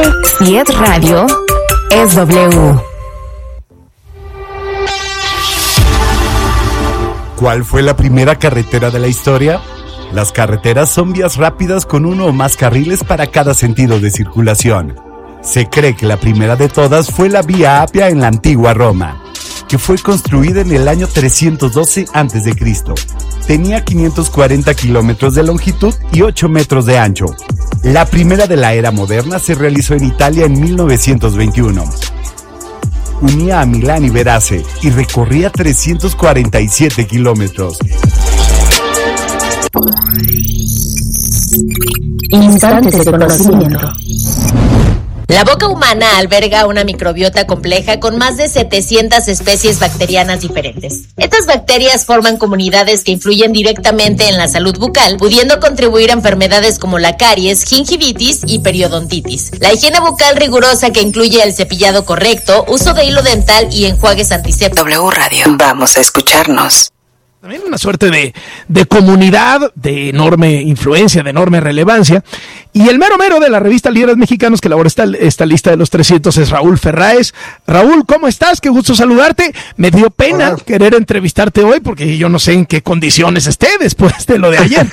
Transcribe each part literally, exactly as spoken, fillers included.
si es radio, es W. ¿Cuál fue la primera carretera de la historia? Las carreteras son vías rápidas con uno o más carriles para cada sentido de circulación. Se cree que la primera de todas fue la Vía Apia en la antigua Roma, que fue construida en el año trescientos doce antes de Cristo. Tenía quinientos cuarenta kilómetros de longitud y ocho metros de ancho. La primera de la era moderna se realizó en Italia en mil novecientos veintiuno. Unía a Milán y Verace y recorría trescientos cuarenta y siete kilómetros. Instantes de conocimiento. La boca humana alberga una microbiota compleja con más de setecientas especies bacterianas diferentes. Estas bacterias forman comunidades que influyen directamente en la salud bucal, pudiendo contribuir a enfermedades como la caries, gingivitis y periodontitis. La higiene bucal rigurosa, que incluye el cepillado correcto, uso de hilo dental y enjuagues antisépticos. W Radio. Vamos a escucharnos. También una suerte de, de comunidad de enorme influencia, de enorme relevancia. Y el mero mero de la revista Líderes Mexicanos que elabora esta, esta lista de los trescientos es Raúl Ferráez. Raúl, ¿cómo estás? Qué gusto saludarte. Me dio pena Hola. querer entrevistarte hoy porque yo no sé en qué condiciones esté después de lo de ayer.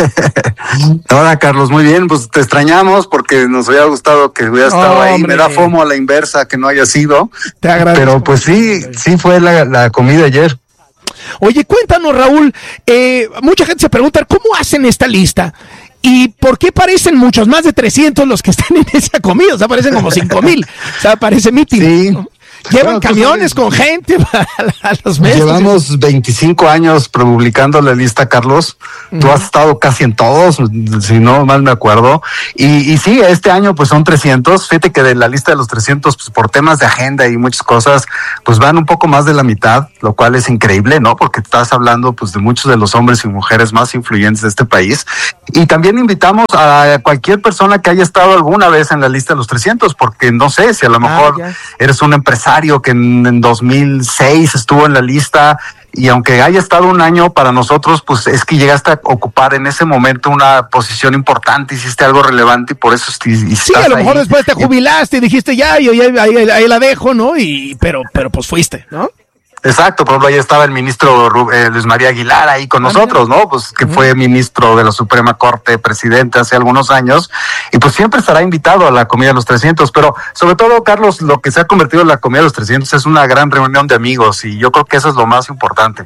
Hola, Carlos, muy bien. Pues te extrañamos porque nos había gustado que hubiera estado oh, ahí. Hombre. Me da fomo a la inversa que no haya sido. Te agradezco. Pero pues sí, sí fue la, la comida ayer. Oye, cuéntanos, Raúl, eh, mucha gente se pregunta, ¿cómo hacen esta lista? ¿Y por qué parecen muchos, más de trescientos los que están en esa comida? O sea, parecen como cinco mil, o sea, parece mitin. Sí. Llevan bueno, camiones con gente a los medios. Llevamos veinticinco años publicando la lista, Carlos. Uh-huh. Tú has estado casi en todos, si no mal me acuerdo. Y, y sí, este año pues son trescientos. Fíjate que de la lista de los trescientos, pues por temas de agenda y muchas cosas, pues van un poco más de la mitad, lo cual es increíble, ¿no? Porque estás hablando pues de muchos de los hombres y mujeres más influyentes de este país. Y también invitamos a cualquier persona que haya estado alguna vez en la lista de los trescientos, porque no sé si a lo mejor ah, eres un empresario que en, en dos mil seis estuvo en la lista y aunque haya estado un año para nosotros, pues es que llegaste a ocupar en ese momento una posición importante, hiciste algo relevante y por eso y, y sí, a lo mejor ahí. Después te jubilaste y dijiste ya, yo ya ahí, ahí, ahí la dejo, ¿no? Y pero pero pues fuiste, ¿no? Exacto, por ejemplo, ahí estaba el ministro eh, Luis María Aguilar ahí con ah, nosotros, mira. ¿no? Pues que uh-huh. fue ministro de la Suprema Corte, presidente hace algunos años, y pues siempre estará invitado a la comida de los trescientos, pero sobre todo, Carlos, lo que se ha convertido en la comida de los trescientos es una gran reunión de amigos, y yo creo que eso es lo más importante.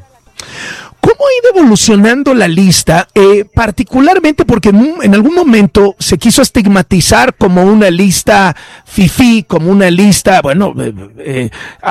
¿Cómo ha ido evolucionando la lista? Eh, particularmente porque en, en algún momento se quiso estigmatizar como una lista fifí, como una lista, bueno, eh, eh,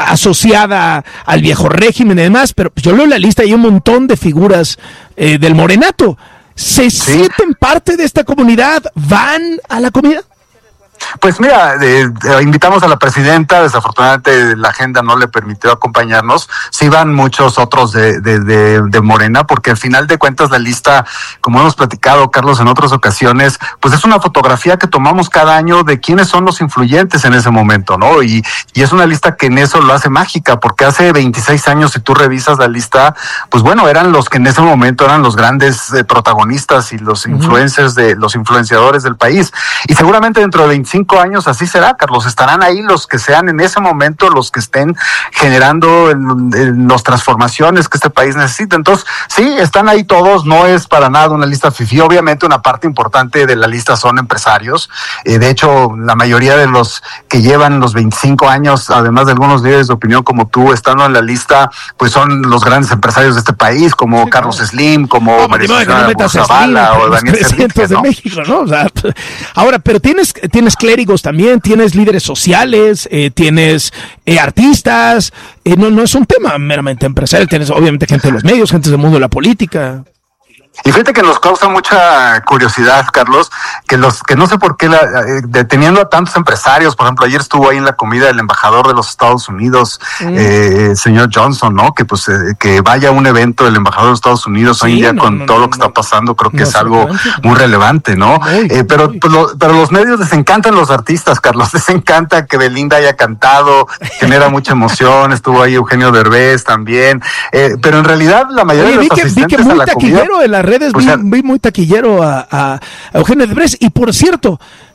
asociada al viejo régimen y demás, pero yo leo la lista y hay un montón de figuras eh, del morenato. ¿Se ¿Sí? sienten parte de esta comunidad? ¿Van a la comida? Pues mira, eh, eh, invitamos a la presidenta, desafortunadamente la agenda no le permitió acompañarnos, sí van muchos otros de, de, de, de Morena, porque al final de cuentas la lista, como hemos platicado, Carlos, en otras ocasiones, pues es una fotografía que tomamos cada año de quiénes son los influyentes en ese momento, ¿no? Y, y es una lista que en eso lo hace mágica, porque hace veintiséis años, si tú revisas la lista, pues bueno, eran los que en ese momento eran los grandes eh, protagonistas y los influencers de los influenciadores del país, y seguramente dentro de veinticinco años así será, Carlos, estarán ahí los que sean en ese momento los que estén generando el, el, las transformaciones que este país necesita. Entonces, sí, están ahí todos, no es para nada una lista fifí, obviamente una parte importante de la lista son empresarios, eh, de hecho, la mayoría de los que llevan los veinticinco años, además de algunos líderes de opinión como tú, estando en la lista, pues son los grandes empresarios de este país, como sí, Carlos claro. Slim, como no, María no Zavala o Daniel Servique, ¿no? de México, ¿no? O sea, ahora, pero tienes, tienes clérigos también, tienes líderes sociales, eh, tienes eh, artistas, eh, no, no es un tema meramente empresarial, tienes obviamente gente de los medios, gente del mundo de la política. Y fíjate que nos causa mucha curiosidad, Carlos, que los que no sé por qué, la, eh, deteniendo a tantos empresarios, por ejemplo, ayer estuvo ahí en la comida el embajador de los Estados Unidos, mm. eh, señor Johnson, ¿no? Que pues eh, que vaya a un evento del embajador de los Estados Unidos sí, hoy en día no, con no, todo no, lo que no, está pasando, creo que no, es algo muy relevante, ¿no? Muy, eh, pero, muy. Pues, lo, pero los medios les encantan los artistas, Carlos, les encanta que Belinda haya cantado, genera mucha emoción, estuvo ahí Eugenio Derbez también, eh, pero en realidad la mayoría Oye, de los que, asistentes a la comida... De las redes, o sea, vi, vi muy taquillero a, a, a Eugenio Derbez, y por cierto,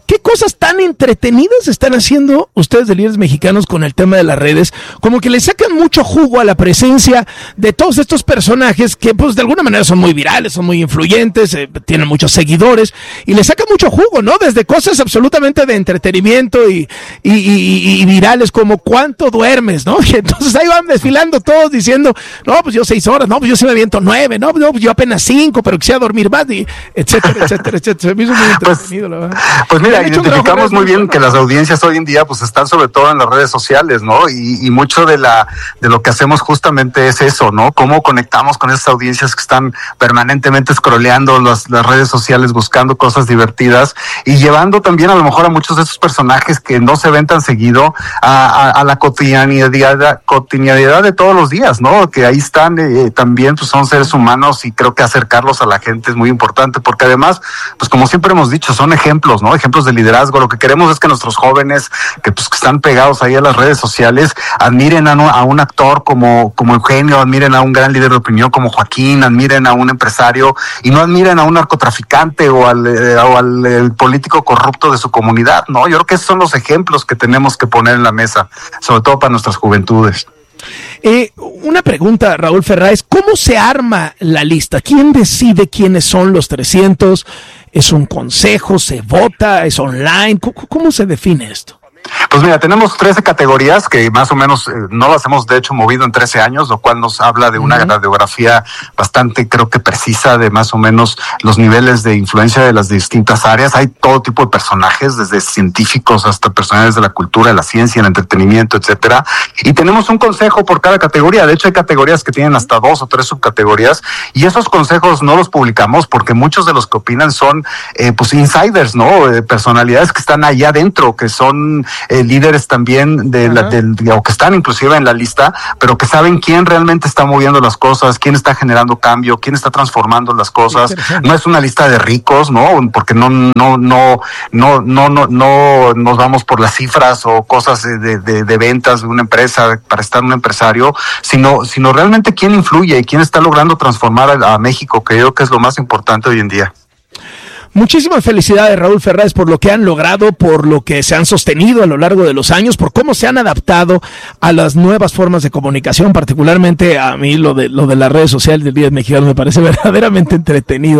¿qué cosas tan entretenidas están haciendo ustedes de Líderes Mexicanos con el tema de las redes? Como que le sacan mucho jugo a la presencia de todos estos personajes que pues de alguna manera son muy virales, son muy influyentes, eh, tienen muchos seguidores y le sacan mucho jugo, ¿no? Desde cosas absolutamente de entretenimiento y, y, y, y virales como ¿cuánto duermes, no? Y entonces ahí van desfilando todos diciendo, no, pues yo seis horas, no, pues yo sí me aviento nueve, no, no pues yo apenas cinco, pero quisiera dormir más, y etcétera, etcétera, etcétera. Se me hizo muy entretenido, la verdad. Pues mira, identificamos muy bien que las audiencias hoy en día pues están sobre todo en las redes sociales, ¿no? Y, y mucho de la de lo que hacemos justamente es eso, ¿no? Cómo conectamos con esas audiencias que están permanentemente scrolleando las, las redes sociales, buscando cosas divertidas y llevando también a lo mejor a muchos de esos personajes que no se ven tan seguido a, a, a la cotidianidad, cotidianidad de todos los días, ¿no? Que ahí están eh, también, pues son seres humanos y creo que acercarlos a la gente es muy importante porque además, pues como siempre hemos dicho, son ejemplos, ¿no? Ejemplos de liderazgo. Lo que queremos es que nuestros jóvenes que pues que están pegados ahí a las redes sociales admiren a, no, a un actor como, como Eugenio, admiren a un gran líder de opinión como Joaquín, admiren a un empresario y no admiren a un narcotraficante o al, eh, o al el político corrupto de su comunidad, ¿no? Yo creo que esos son los ejemplos que tenemos que poner en la mesa, sobre todo para nuestras juventudes. Eh, una pregunta, Raúl Ferráez, ¿cómo se arma la lista? ¿Quién decide quiénes son los trescientos? ¿Es un consejo? ¿Se vota? ¿Es online? ¿Cómo, cómo se define esto? Pues mira, tenemos trece categorías que más o menos eh, no las hemos de hecho movido en trece años, lo cual nos habla de una uh-huh. radiografía bastante, creo que precisa de más o menos los niveles de influencia de las distintas áreas. Hay todo tipo de personajes, desde científicos hasta personajes de la cultura, de la ciencia, el entretenimiento, etcétera. Y tenemos un consejo por cada categoría. De hecho, hay categorías que tienen hasta dos o tres subcategorías y esos consejos no los publicamos porque muchos de los que opinan son eh, pues insiders, ¿no? Eh, personalidades que están allá adentro, que son Eh, líderes también de, la, de, de o que están inclusive en la lista, pero que saben quién realmente está moviendo las cosas, quién está generando cambio, quién está transformando las cosas. No es una lista de ricos, ¿no? Porque no no no no no no no, no nos vamos por las cifras o cosas de, de, de ventas de una empresa para estar un empresario, sino sino realmente quién influye y quién está logrando transformar a, a México, que yo creo que es lo más importante hoy en día. Muchísimas felicidades, Raúl Ferráez, por lo que han logrado, por lo que se han sostenido a lo largo de los años, por cómo se han adaptado a las nuevas formas de comunicación. Particularmente a mí lo de lo de las redes sociales del Líderes Mexicanos me parece verdaderamente entretenido.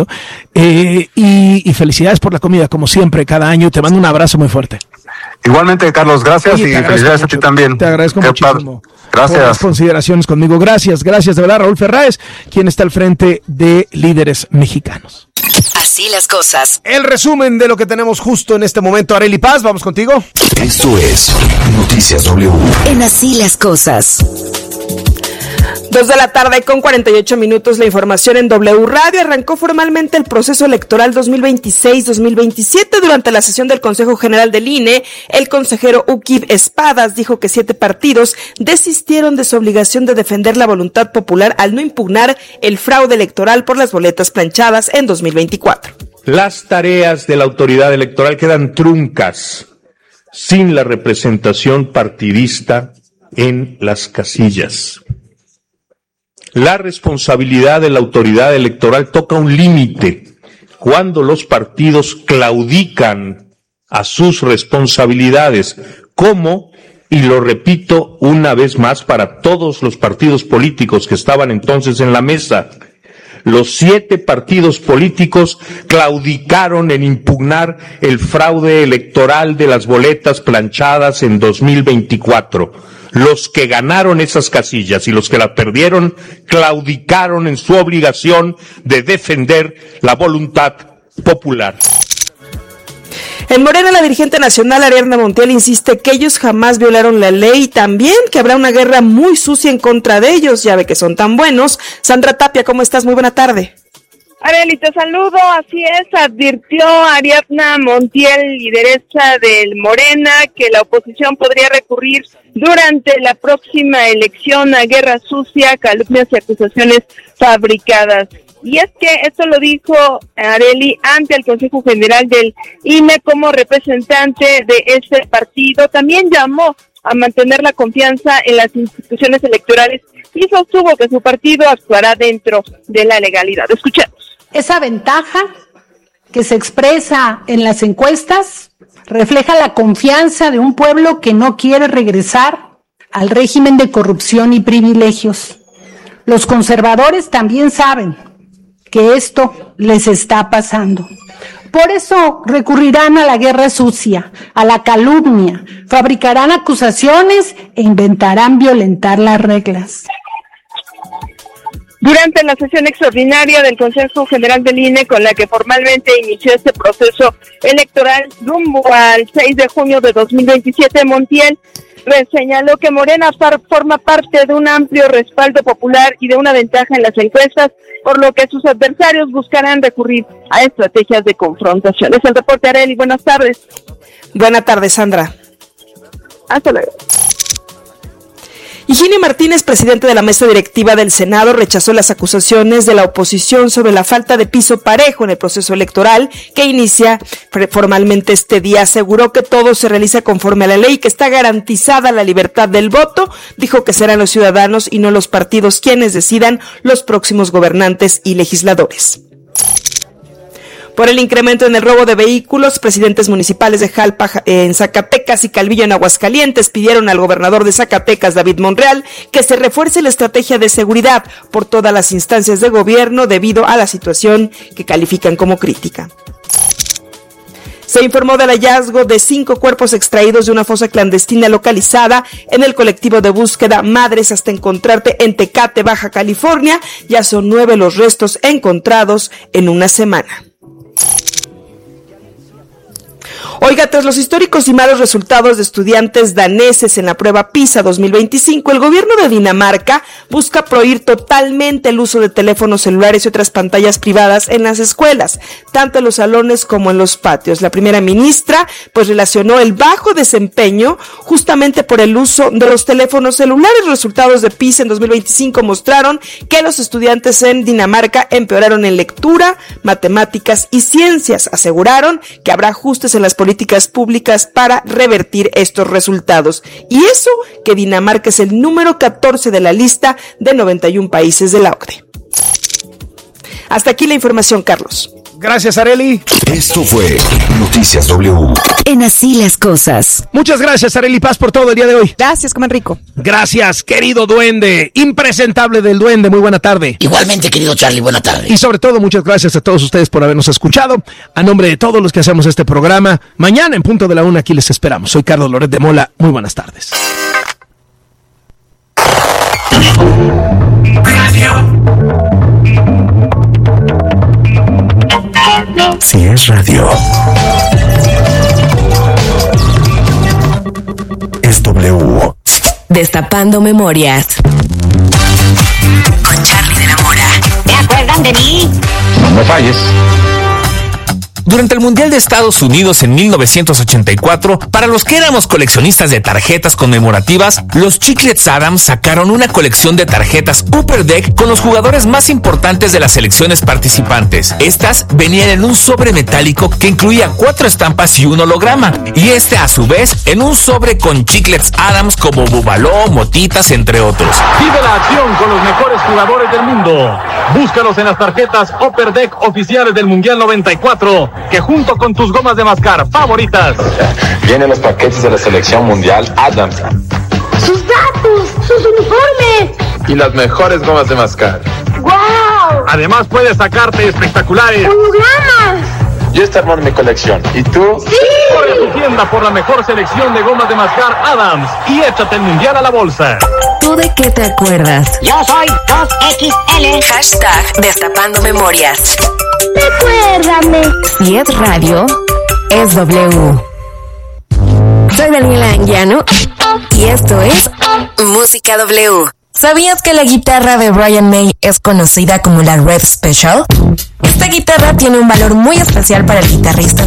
Eh, y, y felicidades por la comida, como siempre, cada año. Te mando un abrazo muy fuerte. Igualmente, Carlos, gracias. Oye, y felicidades mucho, a ti también. Te agradezco Qué muchísimo. Par- Gracias. Por las consideraciones conmigo. Gracias, gracias de verdad, Raúl Ferráez, quien está al frente de Líderes Mexicanos. Así las cosas. El resumen de lo que tenemos justo en este momento. Arely Paz, vamos contigo. Esto es Noticias W. En Así las cosas. Dos de la tarde con cuarenta y ocho minutos, la información en W Radio. Arrancó formalmente el proceso electoral dos mil veintiséis dos mil veintisiete. Durante la sesión del Consejo General del I N E, el consejero Uquib Espadas dijo que siete partidos desistieron de su obligación de defender la voluntad popular al no impugnar el fraude electoral por las boletas planchadas en dos mil veinticuatro. Las tareas de la autoridad electoral quedan truncas sin la representación partidista en las casillas. La responsabilidad de la autoridad electoral toca un límite cuando los partidos claudican a sus responsabilidades, como, y lo repito una vez más para todos los partidos políticos que estaban entonces en la mesa, los siete partidos políticos claudicaron en impugnar el fraude electoral de las boletas planchadas en dos mil veinticuatro. Los que ganaron esas casillas y los que la perdieron claudicaron en su obligación de defender la voluntad popular. En Morena, la dirigente nacional Ariadna Montiel insiste que ellos jamás violaron la ley y también que habrá una guerra muy sucia en contra de ellos. Ya ve que son tan buenos. Sandra Tapia, ¿cómo estás? Muy buena tarde. Arely, te saludo, así es, advirtió Ariadna Montiel, lideresa del Morena, que la oposición podría recurrir durante la próxima elección a guerra sucia, calumnias y acusaciones fabricadas. Y es que esto lo dijo Arely ante el Consejo General del I N E como representante de este partido. También llamó a mantener la confianza en las instituciones electorales y sostuvo que su partido actuará dentro de la legalidad. Escuchemos. Esa ventaja que se expresa en las encuestas refleja la confianza de un pueblo que no quiere regresar al régimen de corrupción y privilegios. Los conservadores también saben que esto les está pasando. Por eso recurrirán a la guerra sucia, a la calumnia, fabricarán acusaciones e intentarán violentar las reglas. Durante la sesión extraordinaria del Consejo General del I N E, con la que formalmente inició este proceso electoral rumbo al seis de junio de dos mil veintisiete, Montiel señaló que Morena par- forma parte de un amplio respaldo popular y de una ventaja en las encuestas, por lo que sus adversarios buscarán recurrir a estrategias de confrontación. Es el reporte, Arely. Buenas tardes. Buenas tardes, Sandra. Hasta luego. Higinio Martínez, presidente de la mesa directiva del Senado, rechazó las acusaciones de la oposición sobre la falta de piso parejo en el proceso electoral que inicia formalmente este día. Aseguró que todo se realiza conforme a la ley y que está garantizada la libertad del voto. Dijo que serán los ciudadanos y no los partidos quienes decidan los próximos gobernantes y legisladores. Por el incremento en el robo de vehículos, presidentes municipales de Jalpa en Zacatecas y Calvillo en Aguascalientes pidieron al gobernador de Zacatecas, David Monreal, que se refuerce la estrategia de seguridad por todas las instancias de gobierno debido a la situación que califican como crítica. Se informó del hallazgo de cinco cuerpos extraídos de una fosa clandestina localizada en el colectivo de búsqueda Madres hasta Encontrarte en Tecate, Baja California. Ya son nueve los restos encontrados en una semana. Oiga, tras los históricos y malos resultados de estudiantes daneses en la prueba PISA dos mil veinticinco, el gobierno de Dinamarca busca prohibir totalmente el uso de teléfonos celulares y otras pantallas privadas en las escuelas, tanto en los salones como en los patios. La primera ministra pues relacionó el bajo desempeño justamente por el uso de los teléfonos celulares. Los resultados de PISA en dos mil veinticinco mostraron que los estudiantes en Dinamarca empeoraron en lectura, matemáticas y ciencias. Aseguraron que habrá ajustes en las políticas públicas para revertir estos resultados. Y eso que Dinamarca es el número catorce de la lista de noventa y un países de la O C D E. Hasta aquí la información, Carlos. Gracias, Arely. Esto fue Noticias W. En Así las Cosas. Muchas gracias, Arely Paz, por todo el día de hoy. Gracias, coman rico. Gracias, querido duende, impresentable del duende, muy buena tarde. Igualmente, querido Charlie, buena tarde. Y sobre todo, muchas gracias a todos ustedes por habernos escuchado. A nombre de todos los que hacemos este programa, mañana en punto de la una aquí les esperamos. Soy Carlos Loret de Mola, muy buenas tardes. Radio. Si es radio, es W. Destapando Memorias. Con Charlie de la Mora. ¿Se acuerdan de mí? No me falles. Durante el Mundial de Estados Unidos en mil novecientos ochenta y cuatro, para los que éramos coleccionistas de tarjetas conmemorativas, los Chiclets Adams sacaron una colección de tarjetas Upper Deck con los jugadores más importantes de las selecciones participantes. Estas venían en un sobre metálico que incluía cuatro estampas y un holograma, y este a su vez en un sobre con Chiclets Adams como Bubaló, Motitas, entre otros. Vive la acción con los mejores jugadores del mundo. Búscalos en las tarjetas Upper Deck oficiales del Mundial noventa y cuatro, que junto con tus gomas de mascar favoritas vienen los paquetes de la selección mundial Adams, sus datos, sus uniformes y las mejores gomas de mascar. ¡Wow! Además puedes sacarte espectaculares hologramas. Yo estoy armando mi colección. ¿Y tú? ¡Sí! Corre a tu tienda por la mejor selección de gomas de mascar Adams y échate el mundial a la bolsa. ¿Tú de qué te acuerdas? Yo soy dos equis ele. Hashtag Destapando Memorias. Recuérdame. Si es radio, es W. Soy Daniela Anguiano y esto es Música W. ¿Sabías que la guitarra de Brian May es conocida como la Red Special? Esta guitarra tiene un valor muy especial para el guitarrista